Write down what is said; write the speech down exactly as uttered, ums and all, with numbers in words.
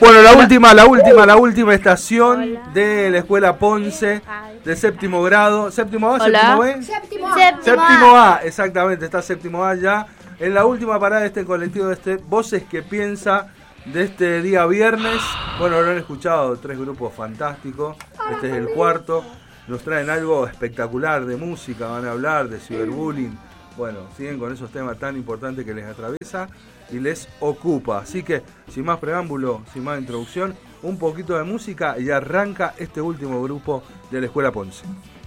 Bueno, la última, la última, la última estación de la Escuela Ponce, de séptimo grado. ¿Séptimo A? Hola. ¿Séptimo B? Séptimo A. Séptimo A, exactamente, está séptimo A ya. En la última parada de este colectivo, de este Voces que Piensa, de este día viernes. Bueno, lo han escuchado, tres grupos fantásticos. Este es el cuarto. Nos traen algo espectacular de música, van a hablar de ciberbullying. Bueno, siguen con esos temas tan importantes que les atraviesa y les ocupa. Así que, sin más preámbulo, sin más introducción, un poquito de música y arranca este último grupo de la Escuela Ponce.